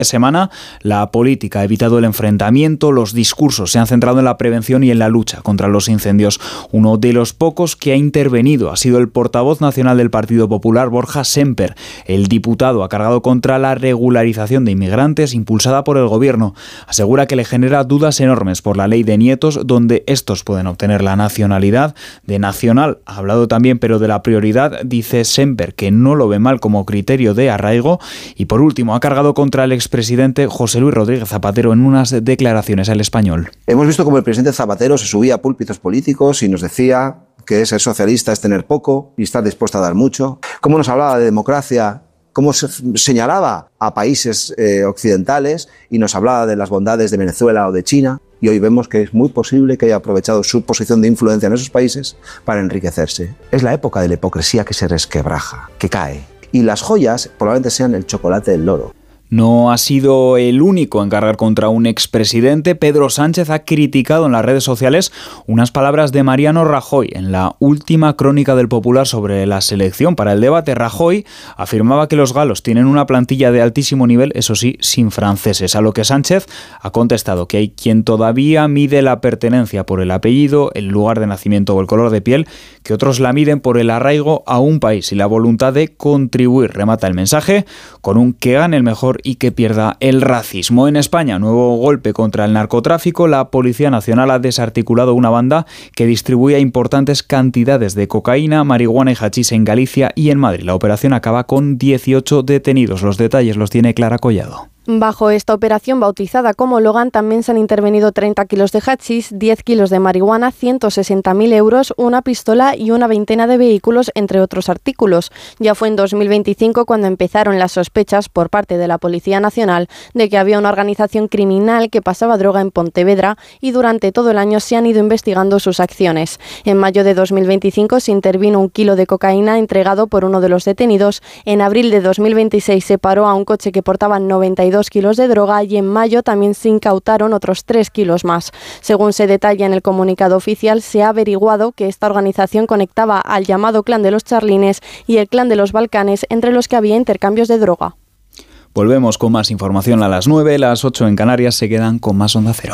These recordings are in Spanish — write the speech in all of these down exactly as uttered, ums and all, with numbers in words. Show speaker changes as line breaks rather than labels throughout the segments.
semana, la política ha evitado el enfrentamiento, los discursos se han centrado en la prevención y en la lucha contra los incendios. Uno de los pocos que ha intervenido ha sido el portavoz nacional del Partido Popular, Borja Sémper. El diputado ha cargado contra la regularización de inmigrantes impulsada por el gobierno. Asegura que le genera dudas enormes por la ley de nietos, donde estos pueden obtener la nacionalidad. De nacional ha hablado también, pero de la prioridad dice Sémper que no lo ve mal como criterio de arraigo. Y por último, ha cargado contra el expresidente José Luis Rodríguez Zapatero en unas declaraciones al Español.
Hemos visto cómo el presidente Zapatero se subía a púlpitos políticos y nos decía que ser socialista es tener poco y estar dispuesto a dar mucho. Cómo nos hablaba de democracia, cómo se señalaba a países eh, occidentales y nos hablaba de las bondades de Venezuela o de China. Y hoy vemos que es muy posible que haya aprovechado su posición de influencia en esos países para enriquecerse. Es la época de la hipocresía que se resquebraja, que cae. Y las joyas probablemente sean el chocolate del loro.
No ha sido el único en cargar contra un expresidente. Pedro Sánchez ha criticado en las redes sociales unas palabras de Mariano Rajoy. En la última crónica del Popular sobre la selección para el debate, Rajoy afirmaba que los galos tienen una plantilla de altísimo nivel, eso sí, sin franceses. A lo que Sánchez ha contestado que hay quien todavía mide la pertenencia por el apellido, el lugar de nacimiento o el color de piel, que otros la miden por el arraigo a un país y la voluntad de contribuir. Remata el mensaje con un que gane el mejor y que pierda el racismo. En España, nuevo golpe contra el narcotráfico. La Policía Nacional ha desarticulado una banda que distribuía importantes cantidades de cocaína, marihuana y hachís en Galicia y en Madrid. La operación acaba con dieciocho detenidos. Los detalles los tiene Clara Collado.
Bajo esta operación bautizada como Logan también se han intervenido treinta kilos de hachís, diez kilos de marihuana, ciento sesenta mil euros, una pistola y una veintena de vehículos, entre otros artículos. Ya fue en dos mil veinticinco cuando empezaron las sospechas por parte de la Policía Nacional de que había una organización criminal que pasaba droga en Pontevedra y durante todo el año se han ido investigando sus acciones. En mayo de dos mil veinticinco se intervino un kilo de cocaína entregado por uno de los detenidos. En abril de dos mil veintiséis se paró a un coche que portaba noventa y dos kilos de droga y en mayo también se incautaron otros tres kilos más. Según se detalla en el comunicado oficial, se ha averiguado que esta organización conectaba al llamado clan de los Charlines y el clan de los Balcanes, entre los que había intercambios de droga.
Volvemos con más información a las nueve, las ocho en Canarias. Se quedan con más Onda Cero.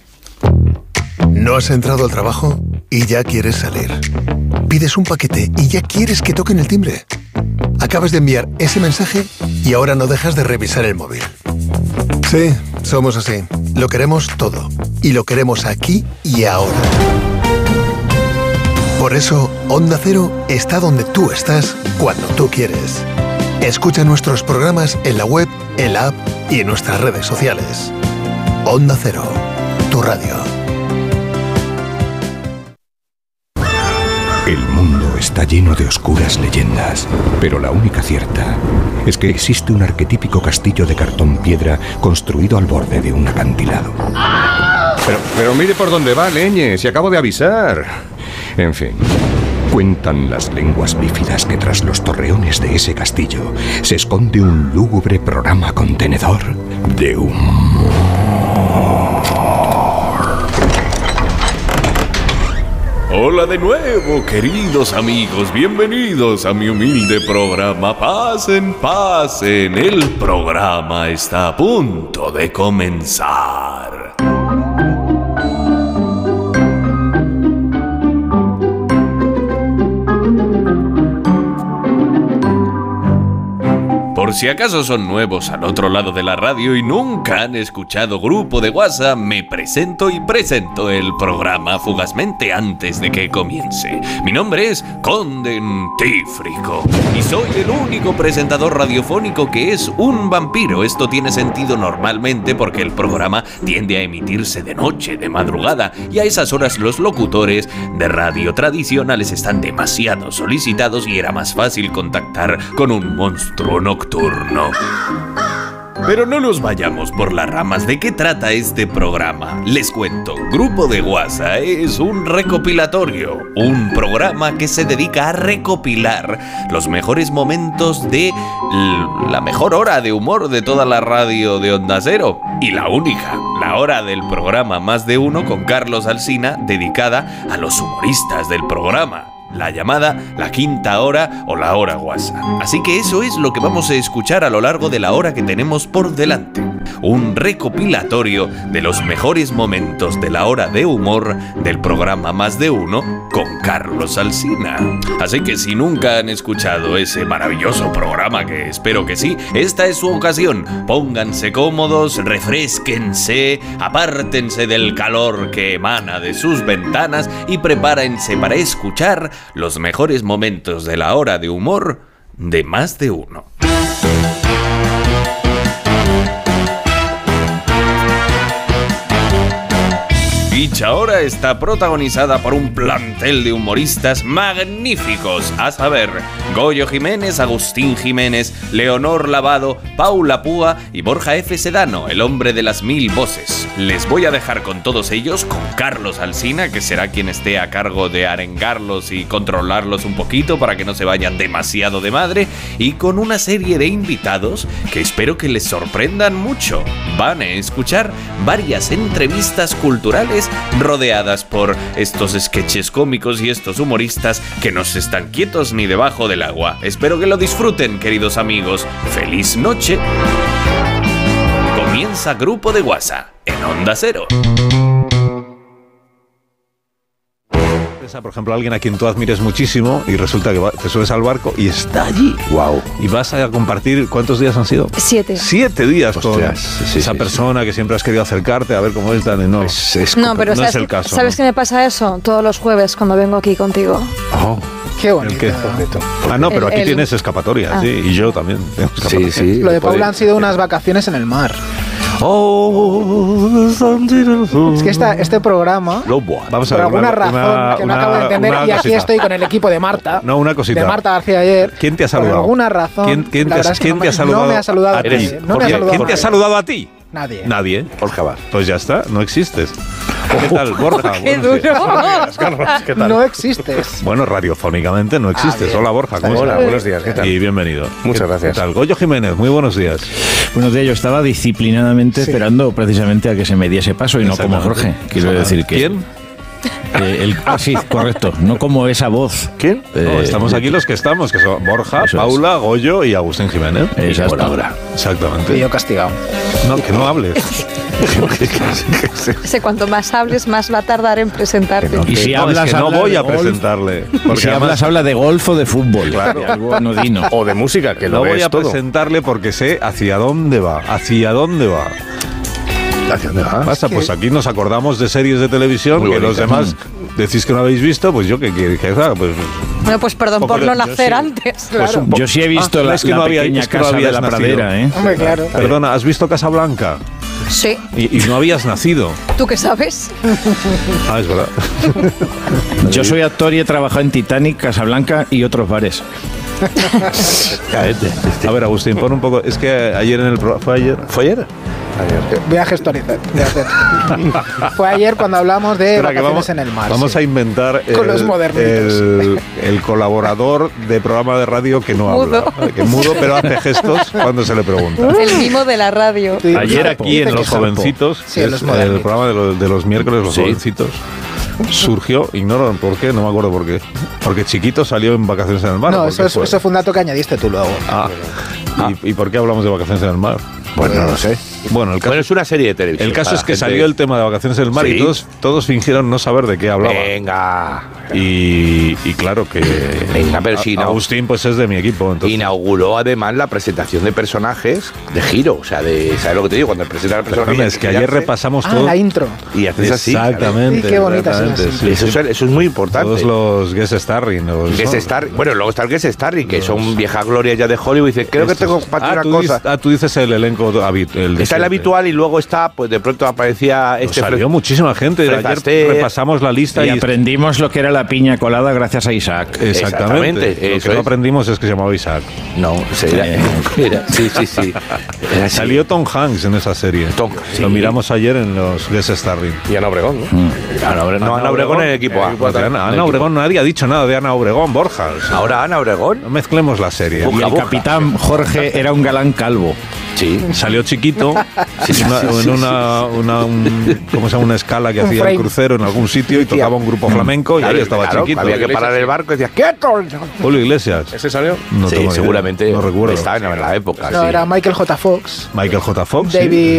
¿No has entrado al trabajo y ya quieres salir? ¿Pides un paquete y ya quieres que toquen el timbre? Acabas de enviar ese mensaje y ahora no dejas de revisar el móvil. Sí, somos así. Lo queremos todo. Y lo queremos aquí y ahora. Por eso, Onda Cero está donde tú estás cuando tú quieres. Escucha nuestros programas en la web, en la app y en nuestras redes sociales. Onda Cero, tu radio.
El mundo está lleno de oscuras leyendas, pero la única cierta es que existe un arquetípico castillo de cartón piedra construido al borde de un acantilado.
Pero, pero mire por dónde va, leñe, si acabo de avisar. En fin,
cuentan las lenguas bífidas que tras los torreones de ese castillo se esconde un lúgubre programa contenedor de humor.
Hola de nuevo, queridos amigos, bienvenidos a mi humilde programa. Pasen, pasen, el programa está a punto de comenzar. Por si acaso son nuevos al otro lado de la radio y nunca han escuchado Grupo de WhatsApp, me presento y presento el programa fugazmente antes de que comience. Mi nombre es Condentífrico y soy el único presentador radiofónico que es un vampiro. Esto tiene sentido normalmente porque el programa tiende a emitirse de noche, de madrugada, y a esas horas los locutores de radio tradicionales están demasiado solicitados y era más fácil contactar con un monstruo nocturno. Pero no nos vayamos por las ramas. ¿De qué trata este programa? Les cuento. Grupo de WhatsApp es un recopilatorio, un programa que se dedica a recopilar los mejores momentos de la mejor hora de humor de toda la radio de Onda Cero. Y la única, la hora del programa Más de Uno con Carlos Alsina, dedicada a los humoristas del programa. la llamada La Quinta Hora o la Hora Guasa. Así que eso es lo que vamos a escuchar a lo largo de la hora que tenemos por delante. Un recopilatorio de los mejores momentos de la hora de humor del programa Más de Uno con Carlos Alsina. Así que si nunca han escuchado ese maravilloso programa, que espero que sí, esta es su ocasión. Pónganse cómodos, refrésquense, apártense del calor que emana de sus ventanas y prepárense para escuchar los mejores momentos de la hora de humor de Más de Uno. Dicha hora está protagonizada por un plantel de humoristas magníficos, a saber, Goyo Jiménez, Agustín Jiménez, Leonor Lavado, Paula Púa y Borja F. Sedano, el hombre de las mil voces. Les voy a dejar con todos ellos, con Carlos Alsina, que será quien esté a cargo de arengarlos y controlarlos un poquito para que no se vayan demasiado de madre, y con una serie de invitados que espero que les sorprendan mucho. Van a escuchar varias entrevistas culturales rodeadas por estos sketches cómicos y estos humoristas que no se están quietos ni debajo del agua. Espero que lo disfruten, queridos amigos. ¡Feliz noche! Comienza Grupo de WhatsApp en Onda Cero.
Por ejemplo, alguien a quien tú admires muchísimo y resulta que va, te subes al barco y está allí. Wow. Y vas a compartir, ¿cuántos días han sido?
Siete.
Siete días.
Hostias,
con
sí,
esa
sí,
persona
sí.
que siempre has querido acercarte a ver cómo es. Dani. No,
es, es, no, pero
no
¿sabes,
es el caso.
¿sabes
¿no?
qué me pasa eso? Todos los jueves cuando vengo aquí contigo.
Oh.
Qué bonito.
Ah, no, pero
el,
aquí
el...
tienes escapatoria,
ah.
sí, y yo también tengo escapatoria.
Sí, sí. Lo de Paula han sido unas vacaciones en el mar.
Oh,
es que esta, este programa,
vamos a
por
ver,
alguna
una,
razón
una,
que no
una,
acabo de entender, y aquí
cosita.
estoy con el equipo de Marta.
No, una cosita.
De Marta García ayer.
¿Quién te ha saludado?
Por alguna razón.
¿Quién, quién
la
te,
verdad es que
¿quién
no
te ha
me,
saludado?
No me ha saludado a ti. No me ha saludado
¿Quién te ha saludado a ti?
Nadie.
Nadie.
Borja Bar.
Pues ya está, no existes. ¿Qué tal, Borja?
¡Qué
Buenos
duro!
días. Carlos, ¿qué tal?
No existes.
Bueno, radiofónicamente no existes.
Ah,
Hola, Borja, ¿cómo
Hola,
estás?
buenos días, ¿qué tal?
Y bienvenido.
Muchas gracias.
¿Qué tal? Goyo Jiménez, muy buenos días.
Buenos días, yo estaba disciplinadamente
Sí.
esperando precisamente a que se me diese paso y no como Jorge. Quiero decir que...
¿Quién?
Eh, el, ah, sí, correcto. No como esa voz.
¿Quién?
Eh,
No, estamos aquí los que estamos, que son Borja,
Eso
Paula, es. Goyo y Agustín Jiménez.
Exacto.
Por ahora. Exactamente.
Y yo castigado.
No, que no hables.
Sé, cuanto más hables, más va a tardar en presentarte.
Y si
no,
hablas,
es que no
habla
voy
de
a
golf.
presentarle.
Y
Porque
si
además,
hablas, habla de golf o de fútbol.
Claro.
Algo anodino.
O de música, que
no
lo
voy
ves
a
todo.
presentarle porque sé hacia dónde va. ¿Hacia dónde va?
¿Hacia dónde va?
Pasa, pues aquí nos acordamos de series de televisión
Muy
que los
bonitas.
demás decís que no habéis visto, pues yo que quiero que haga, pues
Bueno, pues perdón
Poco
por
de-
no
yo
nacer
sí.
antes.
Pues un po-
Yo sí he visto
Ah,
la,
es que
la
no había-
pequeña
es que no
casa de
habías
la
nacido.
pradera, ¿eh?
Hombre, claro.
Perdona, ¿has visto Casablanca?
Sí.
Y, y no habías nacido.
¿Tú qué sabes?
Ah, es verdad.
Yo soy actor y he trabajado en Titanic, Casablanca y otros bares.
A ver, Agustín, pon un poco. Es que ayer en el pro- ¿Fue ayer?
¿Fue ayer?
Voy a gestorizar. voy a hacer. Fue ayer cuando hablamos de
Espera, que
vacaciones
vamos,
en el mar.
vamos
sí.
a inventar
Con los
el,
modernitos.
el, el colaborador de programa de radio que no
Mudo.
habla. Que mudo, pero hace gestos cuando se le pregunta.
El mimo de la radio.
Sí,
Ayer
Sarpo.
aquí en
Dice
Los
que Sarpo.
Jovencitos,
Sí,
que
en
es
Los
el
Modernitos.
programa de los, de los miércoles, Los
Sí.
Jovencitos, surgió, ignoro por qué, no me acuerdo por qué, porque Chiquito salió en Vacaciones en el Mar.
No,
¿por
eso,
qué
es-
fue?
eso fue un dato que añadiste tú luego.
Ah. ¿Y, ¿Y por qué hablamos de Vacaciones en el Mar?
Pues no lo sé.
Bueno, el caso,
Bueno, es una serie de televisión.
el caso
para
es que
gente-
salió el tema de Vacaciones en el Mar
Sí.
y todos, todos fingieron no saber de qué hablaba.
Venga.
Y, y claro que
Venga, pero
a-
si no-
Agustín pues es de mi equipo. Entonces,
Inauguró además la presentación de personajes de giro. O sea, de, ¿sabes lo que te digo? Cuando presentan al personaje.
perdona, es que ayer repasamos
Ah,
todo.
la intro.
Y haces así.
Exactamente.
Sí, qué bonita es
exactamente,
la
sí,
Eso,
sí.
es, eso es muy importante.
Todos los guest starring. Los,
Guest
¿no?
Star, bueno, luego está el Guest Starring, que son vieja gloria ya de Hollywood. Y dice, creo que
Estos.
tengo para ti
ah,
una
tú
cosa.
dices, ah, tú dices el elenco habit- el de
Está el
siempre.
habitual y luego está, pues de pronto aparecía
Nos
este.
salió
Fred-
muchísima gente.
Fred
Ayer
Astaire.
repasamos la lista
Y
y,
aprendimos lo que era la piña colada gracias a Isaac.
exactamente.
Exactamente,
Lo
eso
que no
es.
aprendimos es que se llamaba Isaac.
No, se era,
Eh.
era- sí, sí, sí. Era así.
Salió Tom Hanks en esa serie.
Tom, sí.
Lo miramos ayer en los guest starring.
Y Ana Obregón, ¿no? Ana Obregón, no, Ana Obregón en el equipo A.
Pues de Ana,
En el
Ana
equipo.
Obregón, nadie ha dicho nada de Ana Obregón, Borja. O sea,
Ahora Ana Obregón.
no mezclemos la serie.
Y el capitán Jorge era un galán calvo.
Sí.
Salió chiquito en una, en una, una un, ¿cómo se llama? Una escala que
Un
hacía
frame.
el crucero en algún sitio y tocaba un grupo flamenco y
Claro,
ahí estaba
claro,
chiquito.
había que parar el barco y decía ¡quieto!
Julio Iglesias.
¿Ese salió?
No
sí,
tengo ni idea.
seguramente
No recuerdo.
estaba en la época.
No,
sí.
era Michael J. Fox,
Michael J. Fox.
David